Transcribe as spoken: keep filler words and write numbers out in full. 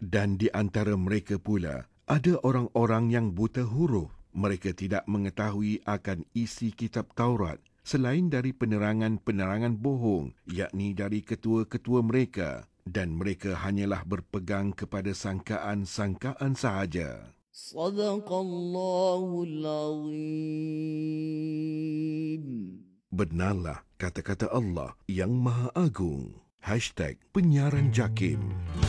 Dan di antara mereka pula, ada orang-orang yang buta huruf. Mereka tidak mengetahui akan isi kitab Taurat selain dari penerangan-penerangan bohong, yakni dari ketua-ketua mereka. Dan mereka hanyalah berpegang kepada sangkaan-sangkaan sahaja. Sadaqallahul Azim. Benarlah kata-kata Allah yang Maha Agung. Hashtag Penyiaran Jakim.